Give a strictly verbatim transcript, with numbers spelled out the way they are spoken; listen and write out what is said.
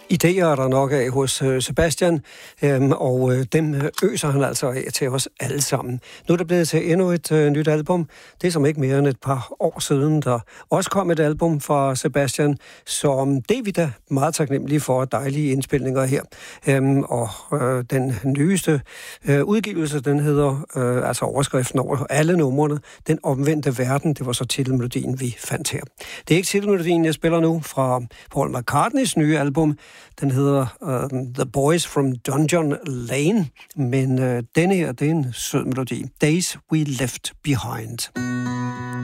Idéer er der nok af hos øh, Sebastian, øhm, og øh, dem øser han altså af til os alle sammen. Nu er der blevet til endnu et øh, nyt album. Det er som ikke mere end et par år siden, der også kom et album fra Sebastian, så det er vi da meget taknemmelige for, dejlige indspilninger her. Øhm, og øh, den nyeste øh, udgivelse, den hedder, øh, altså overskriften over alle numrene, Den omvendte verden, det var så titelmelodien, vi fandt her. Det er ikke titelmelodien, jeg spiller nu fra Paul McCartneys nye album. Den hedder uh, The Boys from Dungeon Lane, men uh, denne her, det er en sød melodi. Days We Left Behind.